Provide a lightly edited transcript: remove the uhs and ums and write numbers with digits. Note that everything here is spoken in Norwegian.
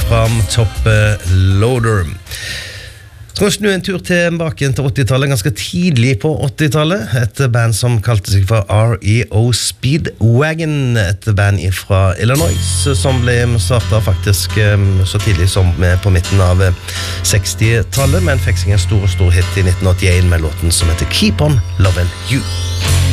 fra Top Loader. Så kan vi snu en tur tilbake til 80-tallet, ganske tidlig på 80-tallet. Et band som kalte seg for REO Speedwagon, et band fra Illinois, som ble startet faktisk så tidlig som på midten av 60-tallet, men fikk seg en stor hit i 1981 med låten som heter Keep On Lovin' You.